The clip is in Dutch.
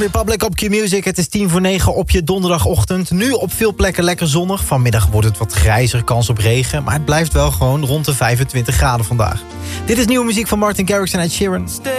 Republic op Q-Music. Het is 8:50 op je donderdagochtend. Nu op veel plekken lekker zonnig. Vanmiddag wordt het wat grijzer, kans op regen. Maar het blijft wel gewoon rond de 25 graden vandaag. Dit is nieuwe muziek van Martin Garrix en Ed Sheeran.